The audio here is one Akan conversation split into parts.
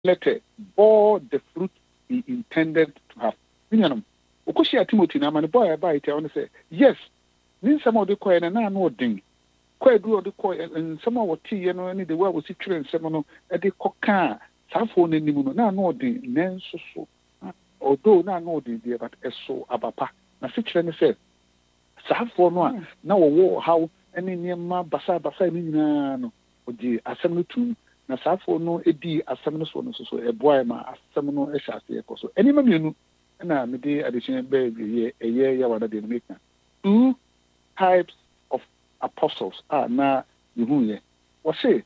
letter bore the fruit he intended to have. Okoshia Timothy na man boy by it on say, yes, nin some of the coin and no ding. Quite do the coin and some of what tea, any the way was it and seminal at the coca, Saphone and Nimuno, no ding, nen so. Although no ding, but a so abapa. Na situation said, Saphone, now a war how any near ma basa no, or the assembly too. Na Saphone edi assembly so a boy ma assembly a so any mammy. Na me dey addition be a year wada dey make na 2 types of apostles na you here what say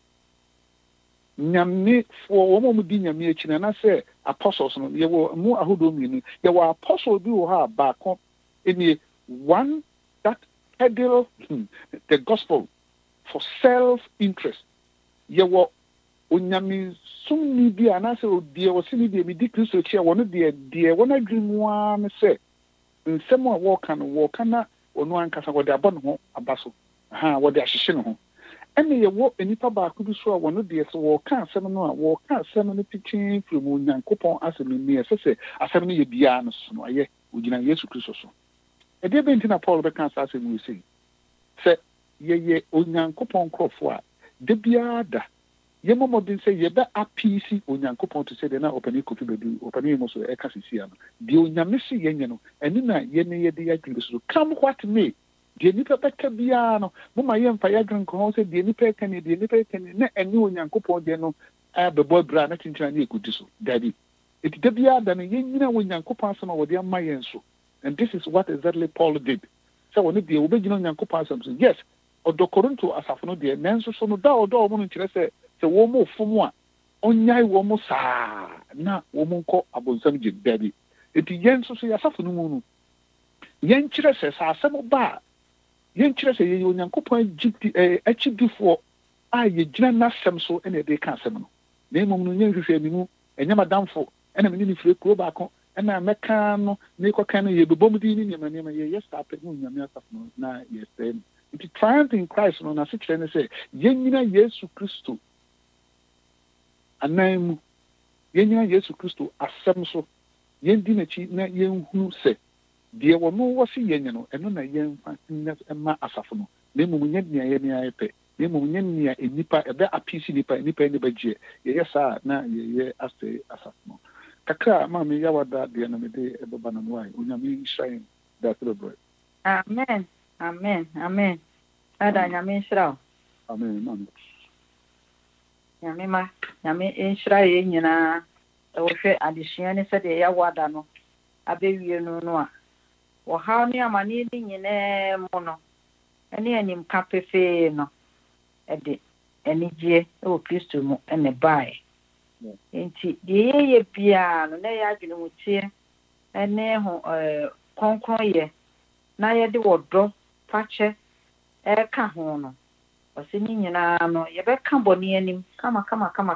nyame for wo mo di nyame achi na say apostles no ye wo mu ahodo mienu ye wo apostle bi wo ha ba ko any one that peddle the gospel for self interest ye wo onyame sumni bi anase odie wosini bi di Kristo chia wono de wona dwimu an se nsem a wo kan na onu ankasa wode abon ho abaso wode ahyehye no ho ene ye wo enipa ba ko bi so a wono de se wo kan asem no a wo kan asem no pitin from onyankopon asem ni se asem no ye bia no so no aye ogina Yesu Kristo so e de benti na Paul be kan asem mu se ye onyankopon krofo a de bia da yemo modin say ye be apc onyankopon to say de na opani kofi bedu opani mo so e ka sisi ano de onyame se yenye no eni na ye ne ye de yadwin so come what may de nipa beka bia no mo ma ye mfa yadwin ko ho say de nipa ka ni na eni onyankopon de no bebo bra na tintina na ekudi so daddy it de bia da no ye nyina onyankopon asema wo de ama yen so and this is what exactly Paul did so when de obegina onyankopon asema so yes odo Korinto asafo no de nanso so no da odo mo no kire say se wo mo fumu a onyai wo mo saa na wo mo nko abonsam je dabi eti yen so ya safo no mu no yen kire se sa asem ba yen kire se ye onyankopon agiti achidifo a ye gina na asem so ene de ka asem no na emom no yen hwehwe mi mu enya madamfo ena me ni fire kuro ba ko ena meka no ne koka no ye bebom di ni nyama ye yes tape no nyama asafo no na yes then eti triumph in Christ no na se kire ne se yen nyina Yesu Kristo anaimu yenya Yesu Kristo asem so yendi na chi na yenhunu se de wono wo se yenya no eno na yenfa ma asafo no na mum nya nia ye nia epe na mum nya nia enipa ebe apisi nipa ni bagie ye yesa na ye ase asafo no kakra ma me yawada de na me de ebe na no ai onyame shine da celebrate amen ada nyame shira amen nyame enhyira ye nyina wohwe adehia ne sɛ de ya wada no abewie no a wo ha ne amane ni nyina mo no ene anim ka pefe no ede enigye wo Kristo mu ene bae enti de ye bia no na ya adwene mu tie ene ho konkron ye na ye de wodo fache ka ho no osini nyina no ye be ka boni anim kama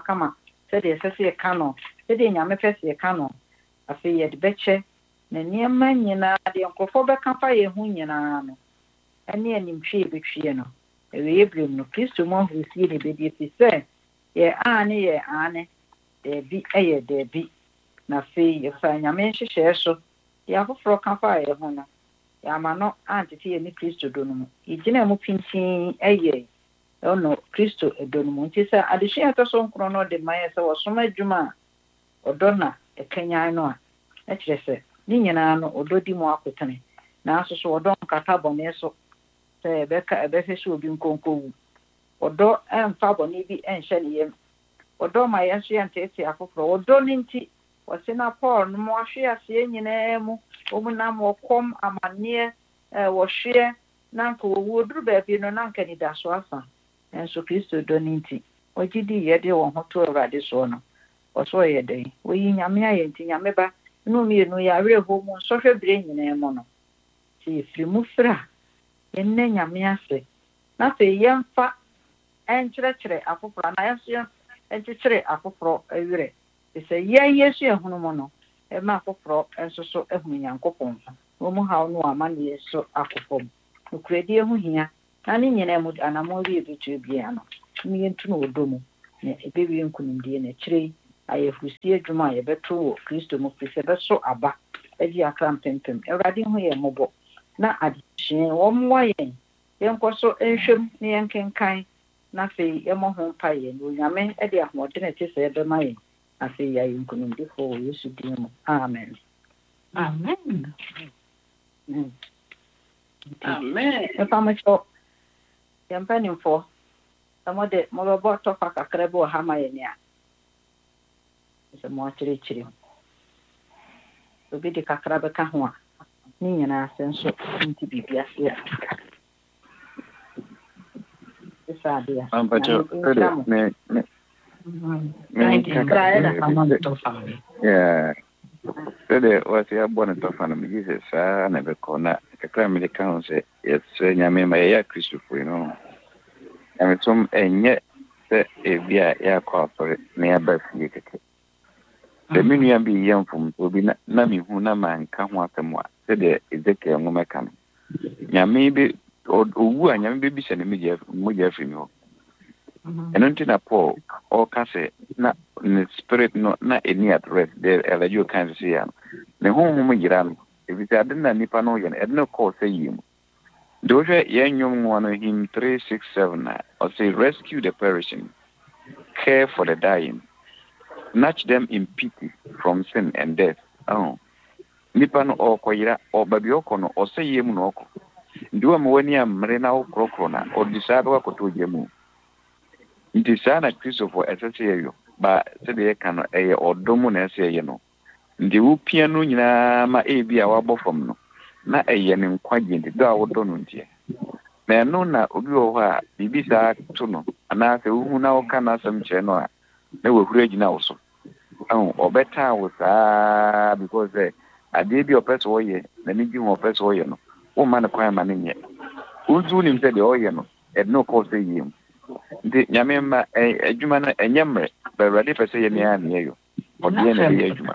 se de sese ka no se de nyame pese ye ka no afi ye de beche na niema nyina de nkofo be ka fa ye hu nyina no ene anim hwe betwie no ewe ye blem no Kristo mo hu sie de be de fi se ye ane de bi eye de bi na fi ye fa nyame hwehwe so ya foforo ka fa ye hu no ya ma no antiti ye ni Kristo do no igina mu pintin eye ono Kristo edonum nti sɛ adehia to so nkro no de maye sɛ wɔsoma adwuma odona ekanyan no a kyerɛ sɛ ni nyina no ododi mu akotene na aso so odon kata bɔne so sɛ ebɛhwɛ sɛ obi nkonkowu odo emfa bɔne bi enhyɛ ne yam odo ma yɛ so yɛ ntete akoforo odo ne nti wɔsena Paul no mo ahwe ase nyina mu omunam wɔkom amanneɛ wɔhwe na nka owu oduru baabi no na nka ni da so asa enso Kristo do ninti ogidi ye de won ho to Awurade so no oso ye den oyi nyame ayenti nyame ba no mi no ya reho mu so hwe bre nyina mu no ti frimu fra enne nyame ase na fe yemfa enkyerɛkyerɛ afoforo na yeso enkyerɛkyerɛ afoforo awire se ye Yesu ehunu mu no e ma afoforo enso so ehunu Nyankopɔn wo mu hawo no amane yeso akofom okuredi ehu hia ani nyina mu anamo wi ebitu bia no mi yentu no odomu na ebewi nkunimdie na kyerɛ ayɛfusie adwuma a yɛbɛto wɔ kristo mu firi sɛ bɛso aba agye akra mpempem awurade ho yɛ mmɔbɔ na adehyee wɔmmoa yɛnkɔ so nhwɛm na yɛnkenkan na afei yɛmmɔ ho mpa yɛn onyame de ahoɔden a ɛte sɛ yɛbɛma yɛn afei yɛayɛ nkonimdifoɔ wɔ yesu din mu amen Amen. Amen. Mepamokyɛw yɛn mpanimfoɔ sɛ mode mobɛbɔ tɔfa kakra bi wɔ ha ma yɛn a sɛ moakyerɛkyerɛ mu obi de kakra bɛka ho a ne nyinaa sɛ nso nti biribi ase a ɛsɛ adeɛ sɛdeɛ wɔsɛ yɛabɔ no tɔfa no megye sɛ saa na bɛkɔ na kakra mede ka ho sɛ yɛsrɛ nyame ma yɛyɛ akristofoi no nyamesom ɛnyɛ sɛ ebi a yɛakɔ asɔre na yɛaba fie kɛkɛ sɛ me nua bi yɛ mfomsoɔ bi na mehu na manka ho asɛm a sɛdeɛ Ezekiel nwoma ka no nyame bi owu a nyame bɛbisa ne mogya afiri me hɔ ɛno nti na Paul ɔka sɛ na ne spirit no na ɛni at rest de ɛlagye ɔka sɛ ya no ne honhom yera no ɛfisɛ ade na nnipa no yɛ no ɛde no kɔɔ sɛ yie mu nti wohwɛ yɛn nnwom ngoa no hymn 367 a ɔsɛ rescue the perishing, care for the dying, snatch them in pity from sin and death. Nnipa no ɔkɔyera ɔba bi ɔkɔ no ɔsɛ yie mu na ɔkɔ nti wa ma w'ani ammere na wokorɔkorɔ na ɔde saa bɛwakɔtɔ ogya mu nti saa na kristofo ɛsɛ sɛ yɛyɔ ba sɛdeɛ yɛka no ɛyɛ ɔdɔ mu na ɛsɛ yɛ no nti wopia no nyinaa ma ebi a wabɔ fam no na ɛyɛ ne nkwagye nti dɔ a wodɔ no ntiɛ na ɛno na obi wɔ hɔ a biribi saa to no anaasɛ wohu na woka n'asɛm kyerɛ no a na wahuru agyina wo so ɔbɛtaa wo saa because adeɛ bi ɔpɛ sɛ ɔyɛ na ne bi ho ɔpɛ sɛ ɔyɛ no womma no kwan ma no nyɛ wonso wonim sɛ deɛ ɔyɛ no ɛde ne ɔkɔɔ sɛ yie mu nti nyame mma adwuma no ɛnyɛ mmerɛ ba Awurade pɛ sɛ yɛne a ne yɛyɔ ɔde yɛ na ɛyɛ adwuma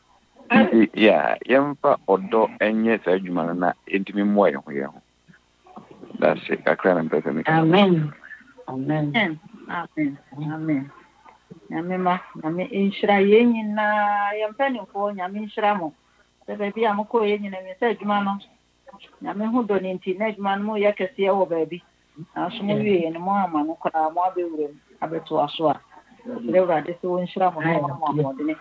nti yɛmfa ɔdɔ ɛnyɛ saa adwuma no na ɛntumi mmoa yɛn ho yɛn ho dase kakra na mpɛ sɛ meka Amen. Amen. Amen. Amen. Nyame ma nyame nhyira yɛn nyinaa yɛn mpanimfoɔ nyame nhyira mo sɛ baabi a mokɔ yɛn nyinaa mi sɛ adwuma no nyame ho dɔ ne nti na adwuma no mo yɛ kɛseɛ wɔ baabi nanso mo wie no mo ama no koraa mo abɛwura mu abɛtoa so a sɛ Awurade sɛ wɔnhyira mo na mo ahoɔdene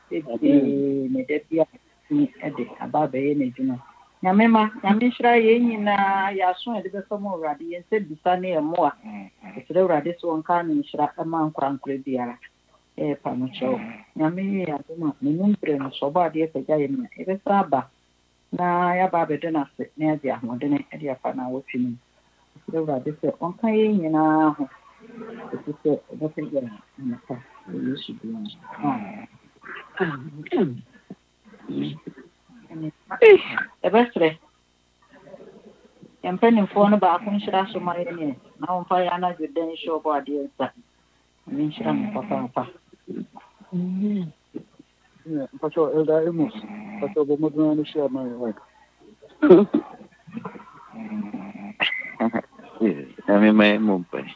ne da bi a ɛde aba abɛyɛ n'adwuma nyame ma nyame nhyira yɛn nyinaa yɛaso a yɛde bɛfa mu Awurade yɛn sɛ bisa ne yɛn mmoa sɛ Awurade sɛ wɔnka no nhyira ɛma nkorankora biara pa no kyɛw nyame yɛ adom a menim berɛ no sɛ ɔbɔ adeɛ pagya yɛ no a yɛbɛsa aba na yɛaba abɛdo no ase na yɛde ahoɔdene de afa no awɔtwe mu sɛ Awurade sɛ ɔnka yɛn nyinaa ho ɛsi sɛ ɔbɛpagya no anapa Yesu din ɛbɛserɛ yɛn mpanimfoɔ no baako nhyira so ma yɛne na wɔmfa yɛ anadwo dan hyɛ ɔbɔ adeɛ nsa ne nhyira no papaapa mpakyɛ Elder Amos mpakyɛ ɔbɔ mmɔdena no hyia ma yɛ like nyame ma yɛ mmɔ mpae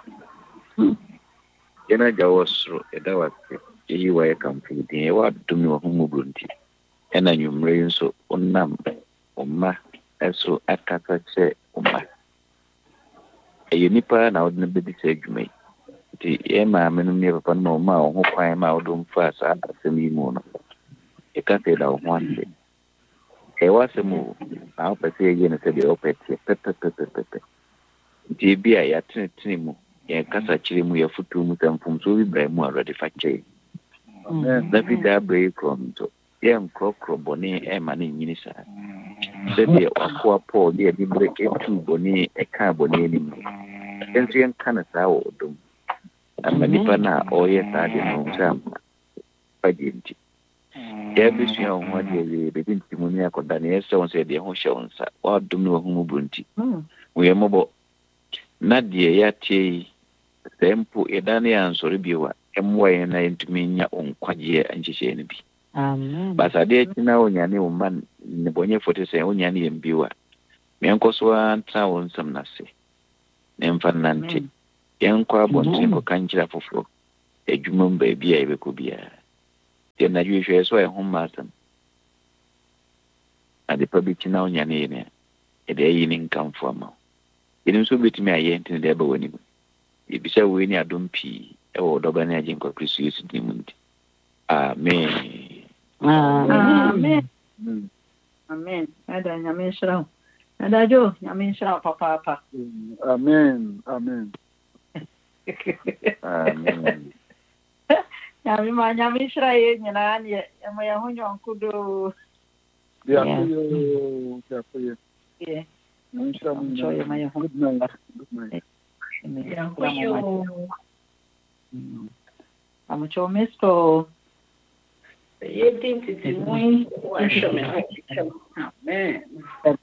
yɛn agya wɔ soro yɛda wase yɛyi wa yɛ kamfo din yɛwɔ adom ne w'ahommɔborɔ nti ɛna nnwummerɛ yi nso wonam wo mma ɛso akasa kyerɛ wo mma ɛyɛ nnipa na wode no bɛdi saa adwuma yi nti yɛ maame no ne papa no ma wo ho kwan ma wode mfa saa asɛm yi mu no yɛka sɛ da wo ho ase ɛwɔ asɛm o na wopɛ sɛ yɛyɛ no sɛdeɛ wopɛ teɛ pɛpɛpɛpɛpɛ nti ebi a yɛatenetene mu yɛnkasa kyerɛ mu yɛfoto mu sɛ mfomsoɔ bi bra mu a Awurade fa kyɛe na fitaa berɛ yi korɔ nto yɛnkorɔkorɔ bɔne ɛma no nyini saa sɛdeɛ wakoa Paul de ade berɛ ɛtu bɔne ɛkaa bɔne anim no ɛnso yɛnka no saa wɔ ɔdɔm ama nnipa no a ɔreyɛ saa de no sɛ ama fagye nti yɛbɛsua wo ho adeɛ wie bɛbi nti mu ne akɔda ne yɛsɛ wo sɛ deɛ ho hyɛ wo nsa woadom ne wahomɔborɔ nti woyɛ mmɔbɔ na deɛ yɛateɛ yi sɛ mpo yɛda ne yɛ ansɔre bio a ɛmmoa yɛn na yɛntumi nya wo nkwagyeɛ nhyehyɛe no bi basadeɛ akyi na wonyane wo ma nnebɔnyɛfoɔ te sɛ wonyane yɛn bio a meɛnkɔ so a ntena wo nsɛm no ase na ɛmfa nnante yɛnkɔ abɔntene kɔka nkyerɛ afoforɔ adwuma mu baabi a yɛbɛkɔ biara Then I usually saw a home master. At the public now, Yanina, a day in income from. It is so bit me a yent in the Ebony. If you say we near Dumpy, or Dobana Jinko Christus in the Amen. Amen. Amen. Ada nyame nhyira. Ada jo nyame nhyira papa. Amen. Amen. Amen. Nyame nhyira ye nyina ne ema ya honyo nkudo. Yeah. Yeah. Good night. Good night. I'm sure Mr. You think it's a win? Amen.